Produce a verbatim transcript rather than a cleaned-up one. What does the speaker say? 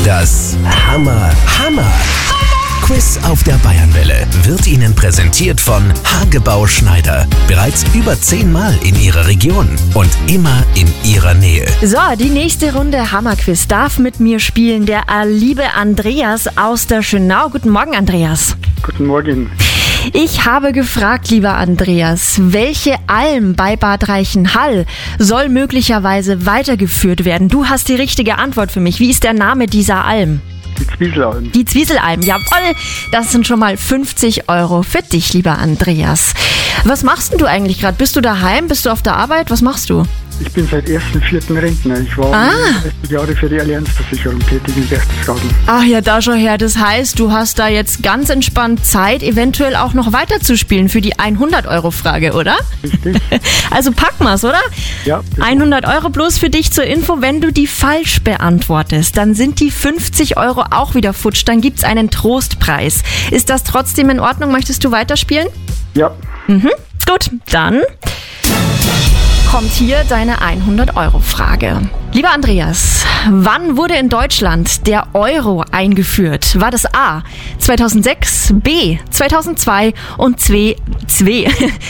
Das Hammer Hammer Quiz auf der Bayernwelle wird Ihnen präsentiert von Hagebau Schneider. Bereits über zehnmal in Ihrer Region und immer in Ihrer Nähe. So, die nächste Runde Hammerquiz darf mit mir spielen der liebe Andreas aus der Schönau. Guten Morgen, Andreas. Guten Morgen. Ich habe gefragt, lieber Andreas, welche Alm bei Bad Reichenhall soll möglicherweise weitergeführt werden? Du hast die richtige Antwort für mich. Wie ist der Name dieser Alm? Die Zwieselalm. Die Zwieselalm, jawohl. Das sind schon mal fünfzig Euro für dich, lieber Andreas. Was machst denn du eigentlich gerade? Bist du daheim? Bist du auf der Arbeit? Was machst du? Ich bin seit ersten vierten Rentner. Ich war Ah. sechzig Jahre für die Allianzversicherung tätig in Berchtesgaden. Ach ja, da schon her. Das heißt, du hast da jetzt ganz entspannt Zeit, eventuell auch noch weiterzuspielen für die hundert-Euro-Frage, oder? Richtig? Also packen wir's, oder? Ja. hundert Euro bloß für dich zur Info. Wenn du die falsch beantwortest, dann sind die fünfzig Euro auch wieder futsch. Dann gibt's einen Trostpreis. Ist das trotzdem in Ordnung? Möchtest du weiterspielen? Ja. Mhm. Gut, dann kommt hier deine hundert-Euro-Frage. Lieber Andreas, wann wurde in Deutschland der Euro eingeführt? War das A zweitausendsechs, B zweitausendzwei und C